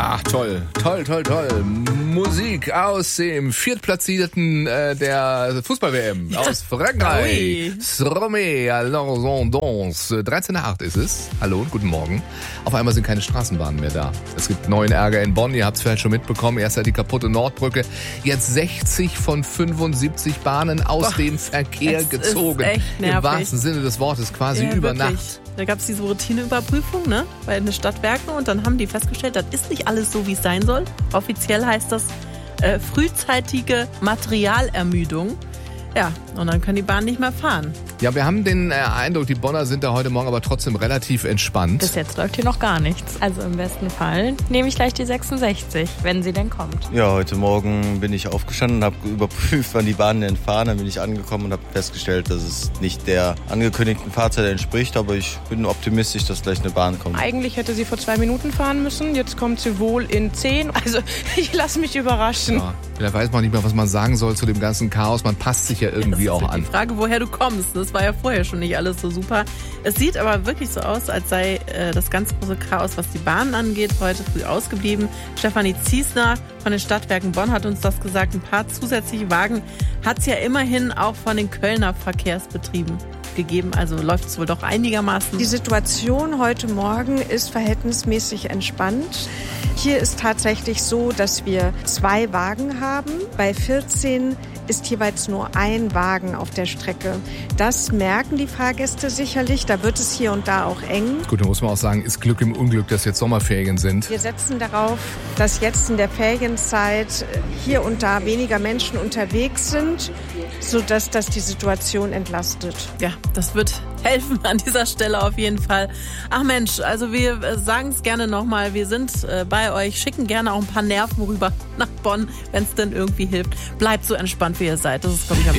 Ja, toll. Musik aus dem Viertplatzierten der Fußball-WM aus Frankreich. Stromae, alors on danse. 13:08 ist es. Hallo und guten Morgen. Auf einmal sind keine Straßenbahnen mehr da. Es gibt neuen Ärger in Bonn. Ihr habt es vielleicht schon mitbekommen. Erst die kaputte Nordbrücke. Jetzt 60 von 75 Bahnen aus dem Verkehr gezogen. Ist echt nervig. Im wahrsten Sinne des Wortes, quasi über wirklich. Nacht. Da gab es diese Routineüberprüfung, ne, bei den Stadtwerken, und dann haben die festgestellt, das ist nicht alles so, wie es sein soll. Offiziell heißt das frühzeitige Materialermüdung. Ja, und dann können die Bahnen nicht mehr fahren. Ja, wir haben den Eindruck, die Bonner sind da heute Morgen aber trotzdem relativ entspannt. Bis jetzt läuft hier noch gar nichts. Also im besten Fall nehme ich gleich die 66, wenn sie denn kommt. Ja, heute Morgen bin ich aufgestanden und habe überprüft, wann die Bahnen denn fahren. Dann bin ich angekommen und habe festgestellt, dass es nicht der angekündigten Fahrzeit entspricht. Aber ich bin optimistisch, dass gleich eine Bahn kommt. Eigentlich hätte sie vor 2 Minuten fahren müssen. Jetzt kommt sie wohl in 10. Also ich lasse mich überraschen. Ja, da weiß man nicht mehr, was man sagen soll zu dem ganzen Chaos. Man passt sich ja irgendwie auch an. Die Frage, woher du kommst, das war ja vorher schon nicht alles so super. Es sieht aber wirklich so aus, als sei das ganz große Chaos, was die Bahnen angeht, heute früh ausgeblieben. Stefanie Ziesner von den Stadtwerken Bonn hat uns das gesagt. Ein paar zusätzliche Wagen hat es ja immerhin auch von den Kölner Verkehrsbetrieben gegeben. Also läuft es wohl doch einigermaßen. Die Situation heute Morgen ist verhältnismäßig entspannt. Hier ist tatsächlich so, dass wir 2 Wagen haben. Bei 14 ist jeweils nur ein Wagen auf der Strecke. Das merken die Fahrgäste sicherlich. Da wird es hier und da auch eng. Gut, da muss man auch sagen, ist Glück im Unglück, dass jetzt Sommerferien sind. Wir setzen darauf, dass jetzt in der Ferienzeit hier und da weniger Menschen unterwegs sind, sodass das die Situation entlastet. Ja, das wird helfen an dieser Stelle auf jeden Fall. Ach Mensch, also wir sagen es gerne nochmal, wir sind bei euch, schicken gerne auch ein paar Nerven rüber nach Bonn, wenn es denn irgendwie hilft. Bleibt so entspannt, wie ihr seid. Das ist, glaube ich, am